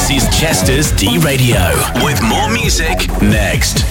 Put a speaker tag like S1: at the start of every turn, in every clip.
S1: This is Chester's D-Radio with more music next.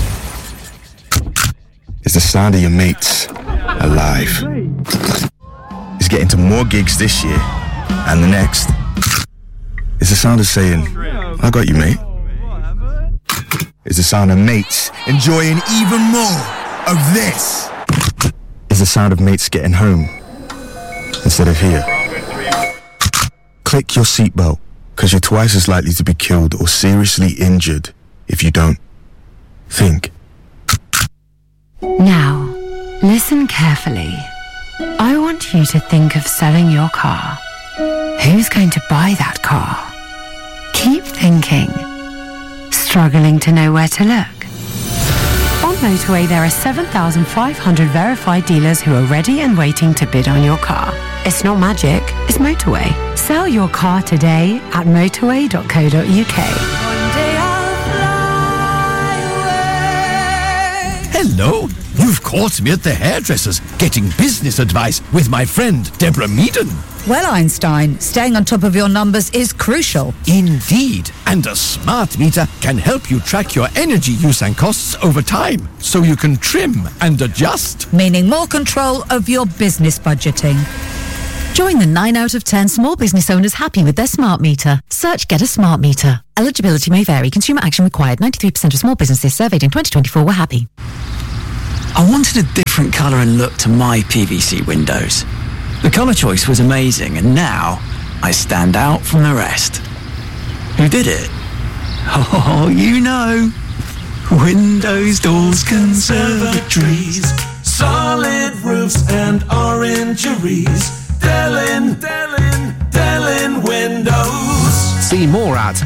S2: It's the sound of your mates alive. It's getting to more gigs this year and the next. It's the sound of saying, I got you, mate. It's the sound of mates enjoying even more of this. It's the sound of mates getting home instead of here. Click your seatbelt, because you're twice as likely to be killed or seriously injured if you don't. Think.
S3: Now, listen carefully. I want you to think of selling your car. Who's going to buy that car? Keep thinking. Struggling to know where to look? On Motorway, there are 7,500 verified dealers who are ready and waiting to bid on your car. It's not magic, it's Motorway. Sell your car today at motorway.co.uk.
S4: Hello, you've caught me at the hairdresser's getting business advice with my friend Deborah Meaden.
S5: Well, Einstein, staying on top of your numbers is crucial.
S4: Indeed, and a smart meter can help you track your energy use and costs over time, so you can trim and adjust.
S5: Meaning more control of your business budgeting. Join the 9 out of 10 small business owners happy with their smart meter. Search Get a Smart Meter. Eligibility may vary. Consumer action required. 93% of small businesses surveyed in 2024 were happy.
S6: I wanted a different colour and look to my PVC windows. The colour choice was amazing, and now I stand out from the rest. Who did it? Oh, you know. Windows, doors, conservatories,
S7: solid roofs and orangeries. Dellin Windows.
S8: See more at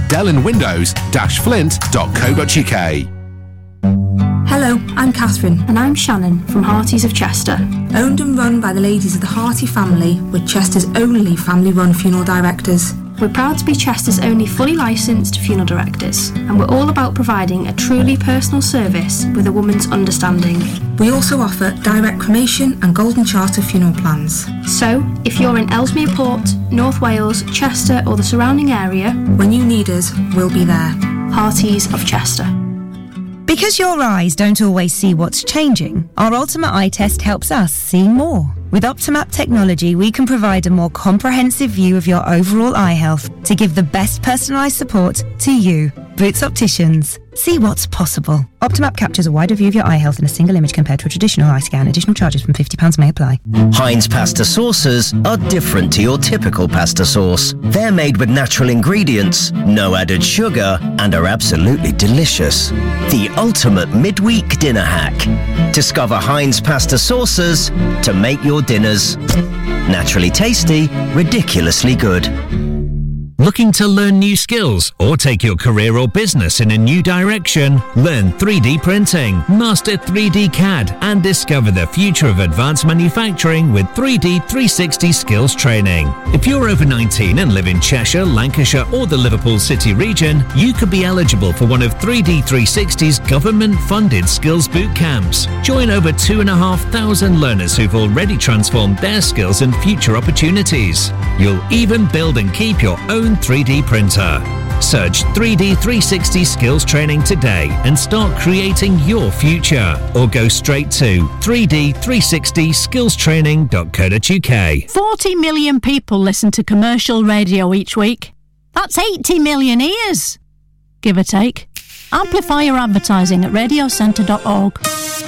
S8: dellinwindows-flint.co.uk.
S9: Hello, I'm Catherine.
S10: And I'm Shannon from Hearties of Chester.
S9: Owned and run by the ladies of the Hearty family, we're Chester's only family-run funeral directors.
S10: We're proud to be Chester's only fully licensed funeral directors, and we're all about providing a truly personal service with a woman's understanding.
S9: We also offer direct cremation and Golden Charter funeral plans.
S10: So, if you're in Ellesmere Port, North Wales, Chester or the surrounding area,
S9: when you need us, we'll be there.
S10: Hearties of Chester.
S11: Because your eyes don't always see what's changing, our Ultimate Eye Test helps us see more. With Optimap technology, we can provide a more comprehensive view of your overall eye health to give the best personalised support to you. Boots Opticians. See what's possible. Optimap captures a wider view of your eye health in a single image compared to a traditional eye scan. Additional charges from £50 may apply.
S12: Heinz pasta sauces are different to your typical pasta sauce. They're made with natural ingredients, no added sugar, and are absolutely delicious. The ultimate midweek dinner hack. Discover Heinz pasta sauces to make your dinners naturally tasty, ridiculously good.
S13: Looking to learn new skills or take your career or business in a new direction? Learn 3D printing, master 3D CAD, and discover the future of advanced manufacturing with 3D 360 skills training. If you're over 19 and live in Cheshire, Lancashire, or the Liverpool City region, you could be eligible for one of 3D 360's government-funded skills boot camps. Join over 2,500 learners who've already transformed their skills and future opportunities. You'll even build and keep your own 3D printer. Search 3D 360 skills training today and start creating your future. Or go straight to 3D360skillstraining.co.uk.
S14: 40 million people listen to commercial radio each week. That's 80 million ears, give or take. Amplify your advertising at radiocentre.org.